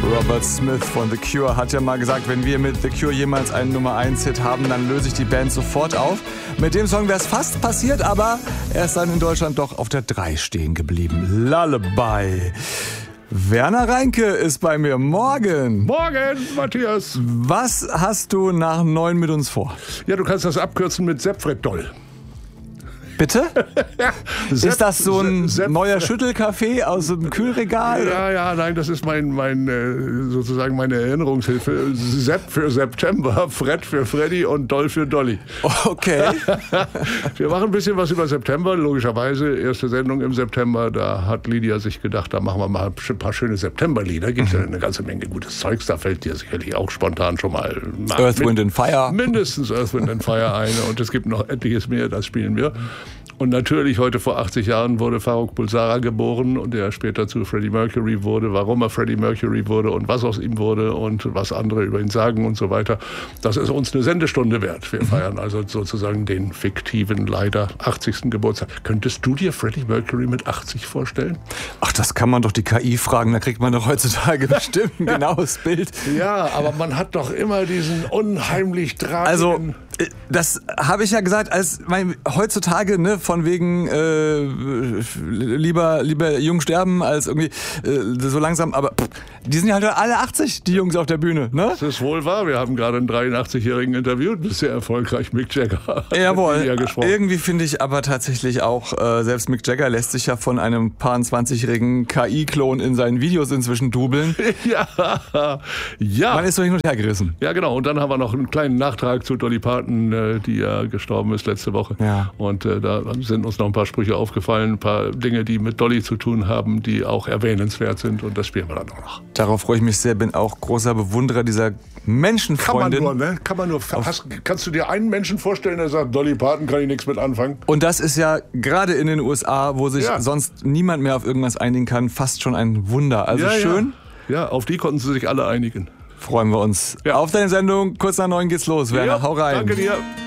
Robert Smith von The Cure hat ja mal gesagt, wenn wir mit The Cure jemals einen Nummer-1-Hit haben, dann löse ich die Band sofort auf. Mit dem Song wäre es fast passiert, aber er ist dann in Deutschland doch auf der 3 stehen geblieben. Lullaby. Werner Reinke ist bei mir. Morgen. Morgen, Matthias. Was hast du nach 9 mit uns vor? Ja, du kannst das abkürzen mit Sepp-Fred-Doll. Bitte? Ist das so ein neuer Sepp Schüttelkaffee aus dem Kühlregal? Ja, nein, das ist sozusagen meine Erinnerungshilfe. Sepp für September, Fred für Freddy und Doll für Dolly. Okay. Wir machen ein bisschen was über September, logischerweise. Erste Sendung im September, da hat Lydia sich gedacht, da machen wir mal ein paar schöne Septemberlieder. Gibt ja eine ganze Menge gutes Zeugs, da fällt dir sicherlich auch spontan schon mal Earth, Wind and Fire. Mindestens Earth, Wind and Fire eine und es gibt noch etliches mehr, das spielen wir. Und natürlich, heute vor 80 Jahren wurde Farrokh Bulsara geboren und der später zu Freddie Mercury wurde. Warum er Freddie Mercury wurde und was aus ihm wurde und was andere über ihn sagen und so weiter. Das ist uns eine Sendestunde wert. Wir feiern also sozusagen den fiktiven, leider 80. Geburtstag. Könntest du dir Freddie Mercury mit 80 vorstellen? Ach, das kann man doch die KI fragen. Da kriegt man doch heutzutage bestimmt ein genaues Bild. Ja, aber man hat doch immer diesen unheimlich drahtenden... Also, das habe ich ja gesagt, heutzutage, ne, von wegen lieber jung sterben als irgendwie so langsam, aber die sind ja halt alle 80, die Jungs auf der Bühne, ne? Das ist wohl wahr, wir haben gerade einen 83-Jährigen interviewt, sehr erfolgreich, Mick Jagger. Jawohl, irgendwie finde ich aber tatsächlich auch, selbst Mick Jagger lässt sich ja von einem paar 20-jährigen KI-Klon in seinen Videos inzwischen dubeln. Ja. Man ist so hin und her gerissen. Ja, genau, und dann haben wir noch einen kleinen Nachtrag zu Dolly Parton, die ja gestorben ist letzte Woche. Ja. Und da sind uns noch ein paar Sprüche aufgefallen, ein paar Dinge, die mit Dolly zu tun haben, die auch erwähnenswert sind. Und das spielen wir dann auch noch. Darauf freue ich mich sehr, bin auch großer Bewunderer dieser Menschenfreundin. Kann man nur. Kannst du dir einen Menschen vorstellen, der sagt, Dolly Parton kann ich nichts mit anfangen? Und das ist ja gerade in den USA, wo sich sonst niemand mehr auf irgendwas einigen kann, fast schon ein Wunder. Also schön. Ja, auf die konnten sie sich alle einigen. Freuen wir uns. Ja. Auf deine Sendung, kurz nach 9 geht's los, Werner. Hau rein. Danke dir.